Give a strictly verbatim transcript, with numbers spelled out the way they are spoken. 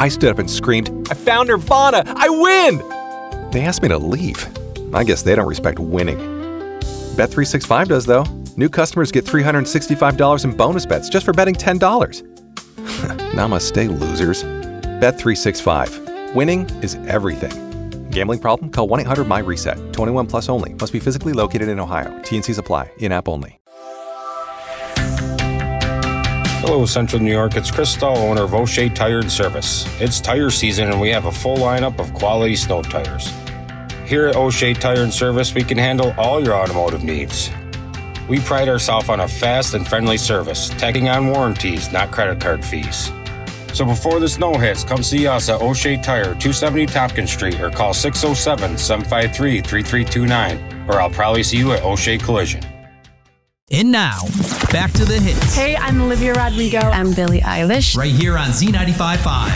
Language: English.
I stood up and screamed, "I found Nirvana! I win!" They asked me to leave. I guess they don't respect winning. Bet three sixty-five does, though. New customers get three hundred sixty-five dollars in bonus bets just for betting ten dollars. Namaste, losers. Bet three sixty-five. Winning is everything. Gambling problem? Call one eight hundred M Y reset. twenty-one plus only. Must be physically located in Ohio. T N Cs apply. In-app only. Hello, Central New York. It's Chris Stahl, owner of O'Shea Tire and Service. It's tire season, and we have a full lineup of quality snow tires. Here at O'Shea Tire and Service, we can handle all your automotive needs. We pride ourselves on a fast and friendly service, tagging on warranties, not credit card fees. So before the snow hits, come see us at O'Shea Tire, two seventy Tompkins Street, or call six oh seven, seven five three, three three two nine, or I'll probably see you at O'Shea Collision. And now, back to the hits. Hey, I'm Olivia Rodrigo. I'm Billie Eilish. Right here on Z ninety-five point five.